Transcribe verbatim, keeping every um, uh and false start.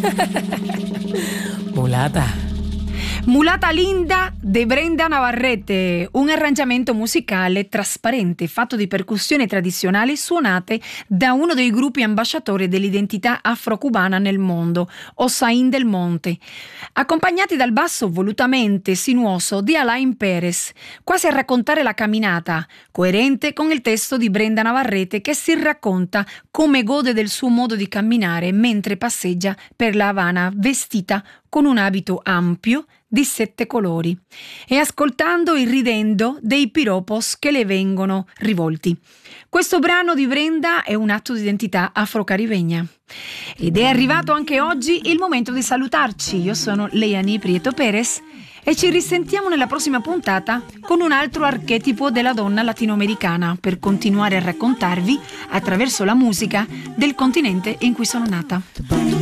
Mulata. Mulata linda de Brenda Navarrete, un arrangiamento musicale trasparente fatto di percussioni tradizionali suonate da uno dei gruppi ambasciatori dell'identità afro-cubana nel mondo, Osain del Monte, accompagnati dal basso volutamente sinuoso di Alain Perez, quasi a raccontare la camminata, coerente con il testo di Brenda Navarrete che si racconta come gode del suo modo di camminare mentre passeggia per La Habana vestita con un abito ampio di sette colori e ascoltando e ridendo dei piropos che le vengono rivolti. Questo brano di Brenda è un atto di identità afro-caribegna. Ed è arrivato anche oggi il momento di salutarci. Io sono Leiani Prieto Perez e ci risentiamo nella prossima puntata con un altro archetipo della donna latinoamericana per continuare a raccontarvi, attraverso la musica, del continente in cui sono nata.